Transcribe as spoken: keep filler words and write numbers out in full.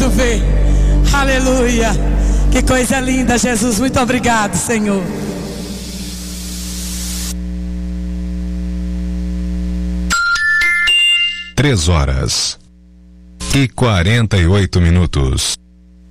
chover. Aleluia. Que coisa linda, Jesus. Muito obrigado, Senhor. Três horas e quarenta e oito minutos.